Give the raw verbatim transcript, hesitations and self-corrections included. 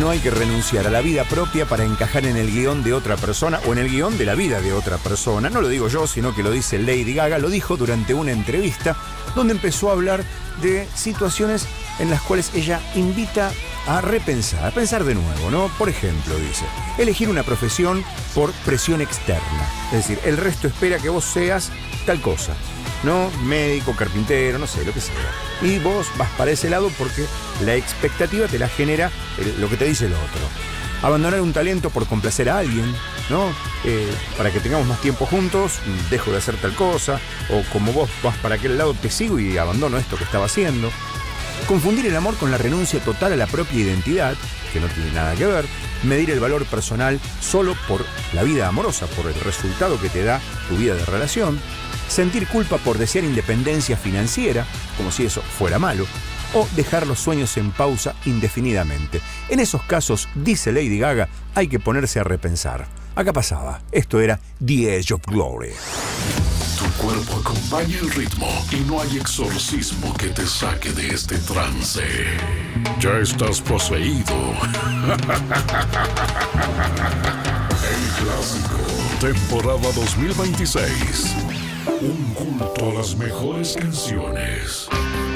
No hay que renunciar a la vida propia para encajar en el guión de otra persona o en el guión de la vida de otra persona. No lo digo yo, sino que lo dice Lady Gaga. Lo dijo durante una entrevista donde empezó a hablar de situaciones en las cuales ella invita a repensar, a pensar de nuevo, ¿no? Por ejemplo, dice, elegir una profesión por presión externa. Es decir, el resto espera que vos seas tal cosa, ¿no? Médico, carpintero, no sé, lo que sea. Y vos vas para ese lado porque la expectativa te la genera el, lo que te dice el otro. Abandonar un talento por complacer a alguien, ¿no? Eh, para que tengamos más tiempo juntos, dejo de hacer tal cosa. O como vos vas para aquel lado, te sigo y abandono esto que estaba haciendo. Confundir el amor con la renuncia total a la propia identidad, que no tiene nada que ver. Medir el valor personal solo por la vida amorosa, por el resultado que te da tu vida de relación. Sentir culpa por desear independencia financiera, como si eso fuera malo. O dejar los sueños en pausa indefinidamente. En esos casos, dice Lady Gaga, hay que ponerse a repensar. Acá pasaba. Esto era The Edge of Glory. Tu cuerpo acompaña el ritmo y no hay exorcismo que te saque de este trance. Ya estás poseído. El clásico. Temporada dos mil veintiséis. Un culto a las mejores canciones.